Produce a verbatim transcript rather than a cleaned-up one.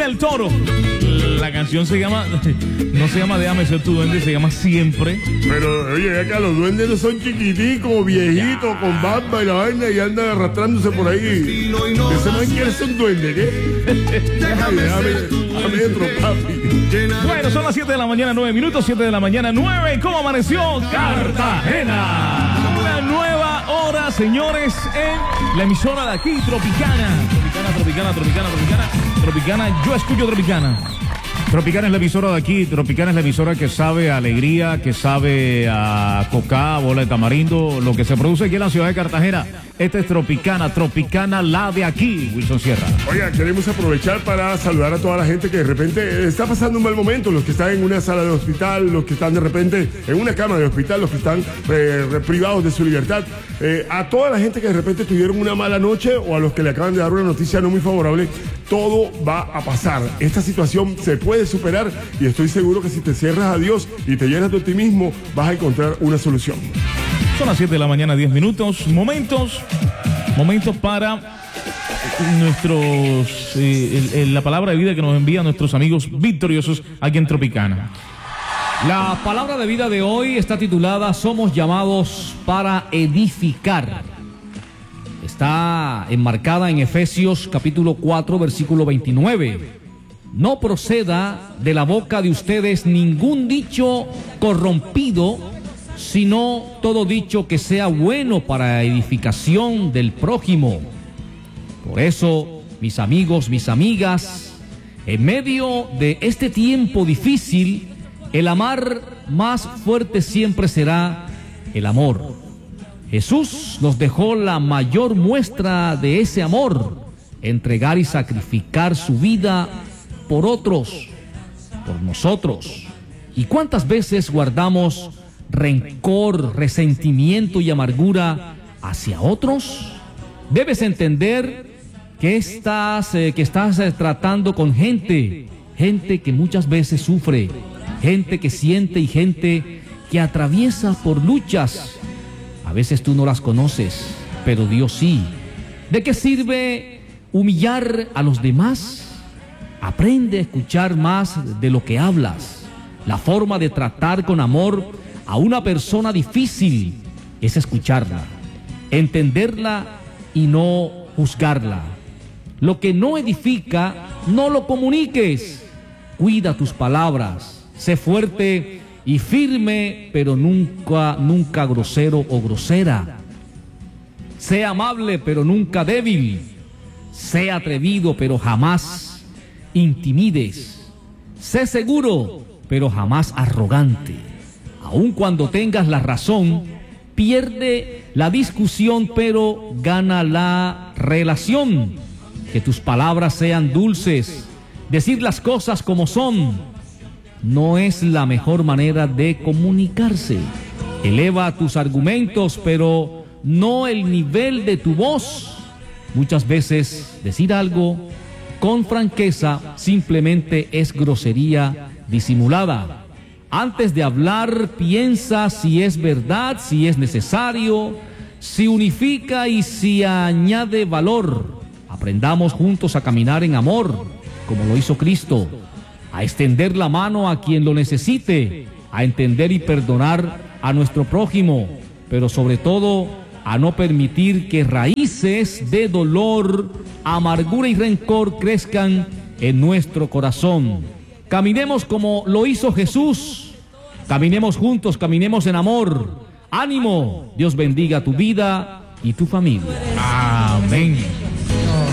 del Toro. La canción se llama, no se llama Déjame ser tu duende, se llama Siempre. Pero, oye, acá los duendes no son chiquiticos, viejitos, ya, con barba y la vaina y andan arrastrándose por ahí. Ese man quiere ser un duende, ¿qué? Déjame, déjame, déjame dentro, papi. Bueno, son las siete de la mañana, nueve minutos, siete de la mañana, nueve. ¿Cómo amaneció Cartagena? Una nueva hora, señores, en la emisora de aquí, Tropicana. Tropicana, Tropicana, Tropicana, Tropicana. Tropicana, yo escucho Tropicana. Tropicana es la emisora de aquí, Tropicana es la emisora que sabe a alegría, que sabe a coca, bola de tamarindo, lo que se produce aquí en la ciudad de Cartagena. Esta es Tropicana, Tropicana la de aquí, Wilson Sierra. Oiga, queremos aprovechar para saludar a toda la gente que de repente está pasando un mal momento, los que están en una sala de hospital, los que están de repente en una cama de hospital, los que están eh, privados de su libertad, eh, a toda la gente que de repente tuvieron una mala noche o a los que le acaban de dar una noticia no muy favorable, todo va a pasar. Esta situación se puede superar y estoy seguro que si te cierras a Dios y te llenas de optimismo, vas a encontrar una solución. Son las siete de la mañana, diez minutos. Momentos, momentos para nuestros, eh, el, el, la palabra de vida que nos envían nuestros amigos victoriosos aquí en Tropicana. La palabra de vida de hoy está titulada Somos llamados para edificar. Está enmarcada en Efesios capítulo cuatro, versículo veintinueve. No proceda de la boca de ustedes ningún dicho corrompido, sino todo dicho que sea bueno para edificación del prójimo. Por eso, mis amigos, mis amigas, en medio de este tiempo difícil, el amar más fuerte siempre será el amor. Jesús nos dejó la mayor muestra de ese amor, entregar y sacrificar su vida por otros, por nosotros. ¿Y cuántas veces guardamos rencor, resentimiento y amargura hacia otros? Debes entender que estás, eh, que estás eh, tratando con gente, gente que muchas veces sufre, gente que siente y gente que atraviesa por luchas. A veces tú no las conoces, pero Dios sí. ¿De qué sirve humillar a los demás? Aprende a escuchar más de lo que hablas. La forma de tratar con amor a una persona difícil es escucharla, entenderla y no juzgarla. Lo que no edifica, no lo comuniques. Cuida tus palabras, sé fuerte y firme, pero nunca, nunca grosero o grosera. Sé amable, pero nunca débil. Sé atrevido, pero jamás intimides. Sé seguro, pero jamás arrogante. Aun cuando tengas la razón, pierde la discusión, pero gana la relación. Que tus palabras sean dulces. Decir las cosas como son no es la mejor manera de comunicarse. Eleva tus argumentos, pero no el nivel de tu voz. Muchas veces decir algo con franqueza simplemente es grosería disimulada. Antes de hablar, piensa si es verdad, si es necesario, si unifica y si añade valor. Aprendamos juntos a caminar en amor, como lo hizo Cristo, a extender la mano a quien lo necesite, a entender y perdonar a nuestro prójimo, pero sobre todo a no permitir que raíces de dolor, amargura y rencor crezcan en nuestro corazón. Caminemos como lo hizo Jesús, caminemos juntos, caminemos en amor. ¡Ánimo! Dios bendiga tu vida y tu familia. Amén.